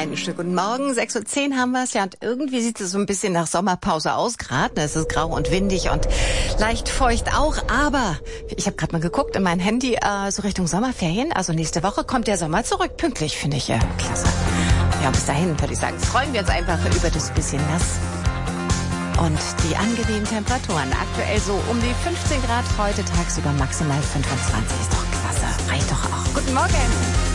Einen schönen guten Morgen. 6:10 Uhr haben wir es ja und irgendwie sieht es so ein bisschen nach Sommerpause aus gerade. Es ist grau und windig und leicht feucht auch, aber ich habe gerade mal geguckt in mein Handy, so Richtung Sommerferien. Also nächste Woche kommt der Sommer zurück, pünktlich, finde ich. Klasse. Ja, bis dahin würde ich sagen, freuen wir uns einfach über das bisschen nass. Und die angenehmen Temperaturen. Aktuell so um die 15 Grad, heute tagsüber maximal 25. Ist doch klasse. Reicht doch auch. Guten Morgen.